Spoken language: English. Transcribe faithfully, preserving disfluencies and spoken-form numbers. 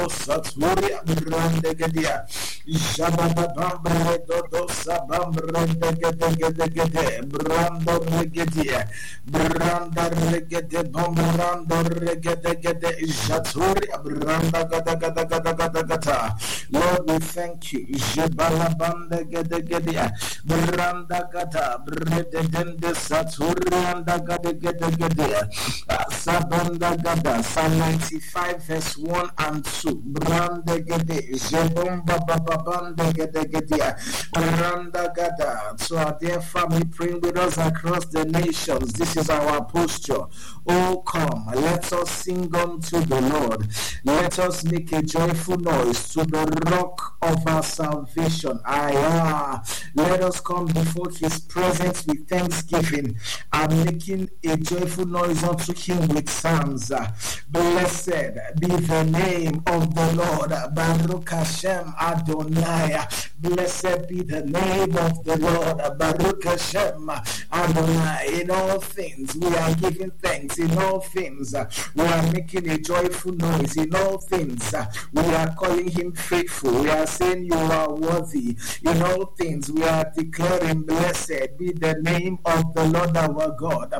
Saturia Brandegadia Jababa Bambredo Dosa Bambregede Brando Regedia Branda Regede Bombrando Regede Jaturia Branda Gada Gada Gada Gada Gata. Lord, we thank you. Jabala Bandegadia Branda Gata Bredende Saturia Gada Gada Gada Sabanda Gada Psalm ninety-five verse one and two. Branda Gede, Jebomba Babanda Gede Gedia, Branda Gada. So our dear family, praying with us across the nations. This is our posture. Oh, come, let us sing unto the Lord. Let us make a joyful noise to the rock of our salvation. Ah, let us come before his presence with thanksgiving and making a joyful noise unto him with psalms. Blessed be the name of the Lord. Baruch Hashem Adonai. Blessed be the name of the Lord. Baruch Hashem Adonai. In all things we are giving thanks. In all things we are making a joyful noise. In all things we are calling him faithful. We are saying you are worthy. In all things we are declaring blessed be the name of the Lord our God.